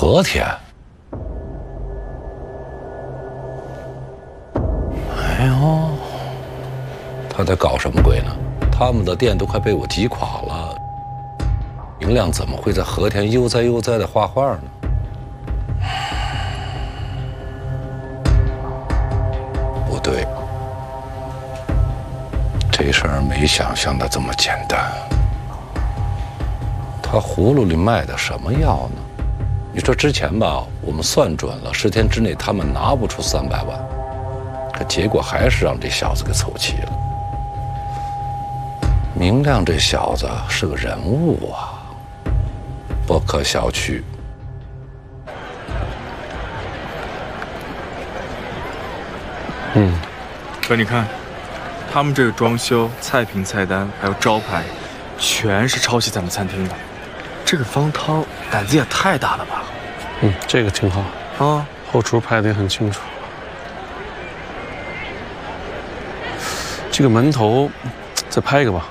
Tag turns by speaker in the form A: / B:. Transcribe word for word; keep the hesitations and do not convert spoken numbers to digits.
A: 和田。哎呦，他在搞什么鬼呢？他们的店都快被我击垮了，明亮怎么会在和田悠哉悠哉的画画呢？不对，这事儿没想象的这么简单。他葫芦里卖的什么药呢？你说之前吧，我们算准了十天之内他们拿不出三百万，可结果还是让这小子给凑齐了。明亮这小子是个人物啊，不可小觑。
B: 嗯，
C: 哥，你看，他们这个装修、菜品、菜单还有招牌，全是抄袭咱们餐厅的。这个方涛胆子也太大了吧？
B: 嗯，这个挺好
C: 啊，
B: 后厨拍的也很清楚。这个门头再拍一个吧。